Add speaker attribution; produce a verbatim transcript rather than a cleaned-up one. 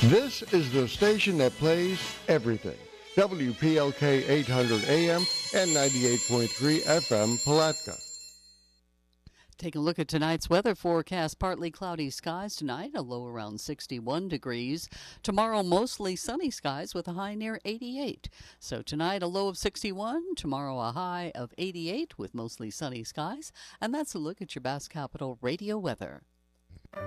Speaker 1: This is the station that plays everything. W P L K eight hundred A M and ninety-eight point three F M Palatka.
Speaker 2: Take a look at tonight's weather forecast. Partly cloudy skies tonight, a low around sixty-one degrees. Tomorrow, mostly sunny skies with a high near eighty-eight. So tonight, a low of sixty-one. Tomorrow, a high of eighty-eight with mostly sunny skies. And that's a look at your Basque Capital radio weather.